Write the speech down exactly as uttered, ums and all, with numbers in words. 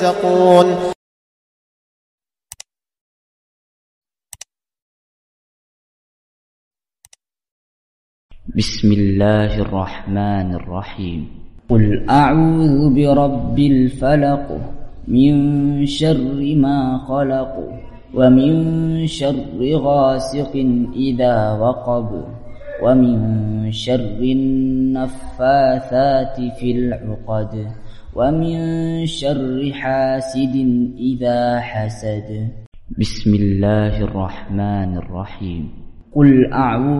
تقون. بسم الله الرحمن الرحيم. قل أعوذ برب الفلق من شر ما خلق ومن شر غاسق إذا وقب ومن شر النفاثات في العقد ومن شر حاسد إذا حسد. بسم الله الرحمن الرحيم. قل أعوذ